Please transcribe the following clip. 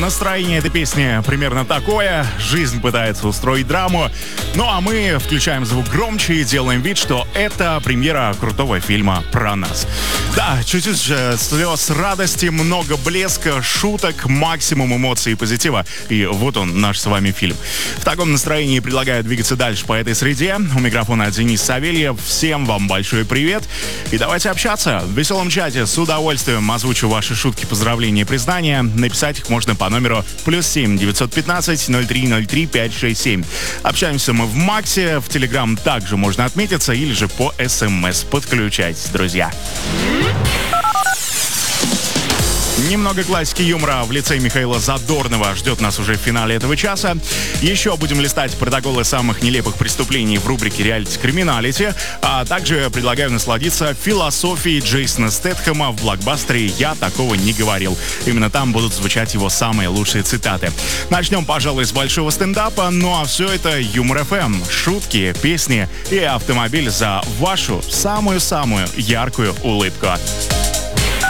настроение этой песни примерно такое. Жизнь пытается устроить драму. Ну а мы включаем звук громче и делаем вид, что это премьера крутого фильма про нас. Да, чуть-чуть слез радости, много блеска, шуток, максимум эмоций и позитива. И вот он, наш с вами фильм. В таком настроении предлагаю двигаться дальше по этой среде. У микрофона Денис Савельев. Всем вам большой привет. И давайте общаться. В веселом чате с удовольствием озвучу ваши шутки, поздравления и признания. Написать их можно по номеру +7 915 0303 567. Общаемся мы в Максе. В Телеграм также можно отметиться или же по СМС. Подключайтесь, друзья. Немного классики юмора в лице Михаила Задорнова ждет нас уже в финале этого часа. Еще будем листать протоколы самых нелепых преступлений в рубрике «Реалити Криминалити», а также предлагаю насладиться философией Джейсона Стэтхэма в блокбастере «Я такого не говорил». Именно там будут звучать его самые лучшие цитаты. Начнем, пожалуй, с большого стендапа, ну а все это Юмор ФМ, шутки, песни и автомобиль за вашу самую-самую яркую улыбку.